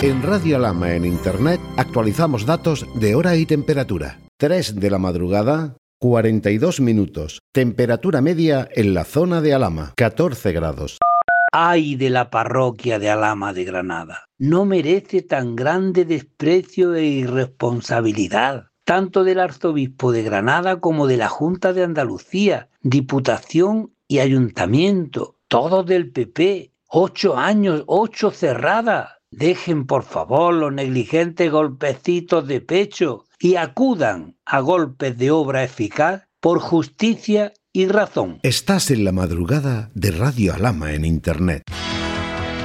En Radio Alhama en Internet actualizamos datos de hora y temperatura. 3 de la madrugada, 42 minutos. Temperatura media en la zona de Alhama, 14 grados. ¡Ay de la parroquia de Alhama de Granada! No merece tan grande desprecio e irresponsabilidad, tanto del arzobispo de Granada como de la Junta de Andalucía, Diputación y Ayuntamiento, todos del PP. 8 años, 8 cerradas. Dejen por favor los negligentes golpecitos de pecho y acudan a golpes de obra eficaz por justicia y razón. Estás en la madrugada de Radio Alhama en Internet.